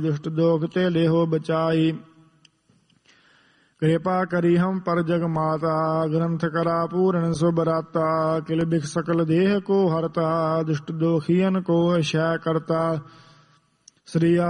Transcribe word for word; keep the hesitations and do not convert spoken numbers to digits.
दुष्ट दोख ते लेहो बचाई। कृपा करी हम पर जग माता ग्रंथ करा पूर्ण सुबराता। किल बिख सकल देह को हरता दुष्ट दोखियन को क्षय करता। श्री